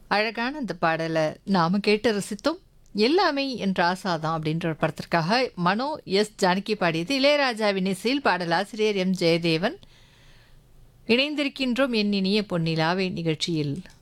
அழகான அந்த பாடலை நாம கேட்டு ரசித்தோம். எல்லாமே என் ராசா தான் அப்படின்ற ஒரு படத்திற்காக மனோ எஸ் ஜானகி பாடியது. இளையராஜாவின் இசையில் பாடலாசிரியர் எம் ஜெயதேவன். இணைந்திருக்கின்றோம் என் இனிய பொன்னிலாவே நிகழ்ச்சியில்.